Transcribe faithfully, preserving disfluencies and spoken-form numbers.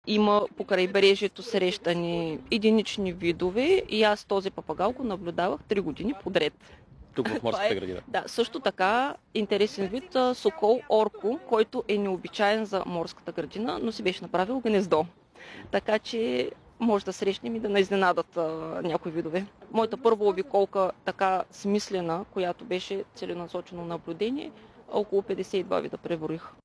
Има по крайбрежието срещани единични видове и аз този папагал го наблюдавах три години подред. Тук в морската градина. Да, също така интересен вид сокол орко, който е необичаен за морската градина, но си беше направил гнездо. Така че може да срещнем и да не изненадат а, някои видове. Моята първа обиколка, така смислена, която беше целенасочено наблюдение, около петдесет и два вида преброих.